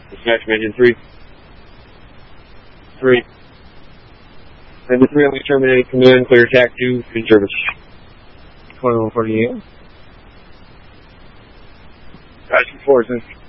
Dispatch engine 3. 3. Engine 3 only terminate command, clear attack 2, in service. 2148. Roger, 4,